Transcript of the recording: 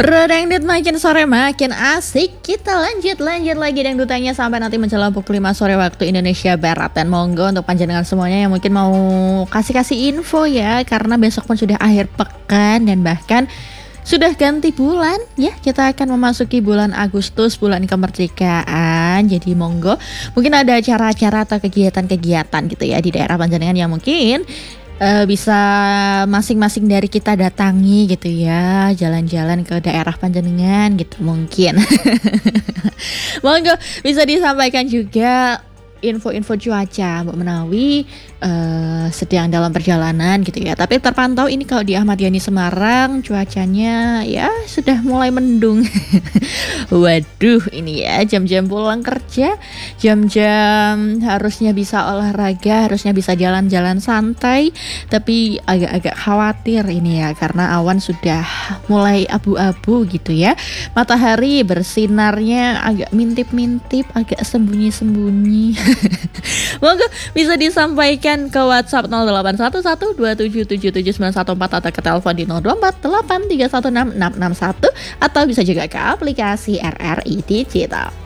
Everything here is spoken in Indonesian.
Dangdut makin sore makin asik. Kita lanjut lagi dangdutannya sampai nanti menjelang pukul 5 sore waktu Indonesia Barat. Dan monggo untuk panjenengan semuanya yang mungkin mau kasih info ya, karena besok pun sudah akhir pekan dan bahkan sudah ganti bulan ya. Kita akan memasuki bulan Agustus, bulan kemerdekaan. Jadi monggo, mungkin ada acara-acara atau kegiatan-kegiatan gitu ya di daerah panjenengan yang mungkin bisa masing-masing dari kita datangi gitu ya, jalan-jalan ke daerah panjenengan gitu mungkin. Monggo bisa disampaikan juga info-info cuaca Mbak Menawi sedang dalam perjalanan gitu ya. Tapi terpantau ini kalau di Ahmad Yani Semarang cuacanya ya sudah mulai mendung. Waduh, ini ya jam-jam pulang kerja, jam-jam harusnya bisa olahraga, harusnya bisa jalan-jalan santai, tapi agak-agak khawatir ini ya karena awan sudah mulai abu-abu gitu ya. Matahari bersinarnya agak mintip-mintip, agak sembunyi-sembunyi. Monggo bisa disampaikan ke WhatsApp 081127779114 atau ke telepon di 0248316661 atau bisa juga ke aplikasi RRI Digital.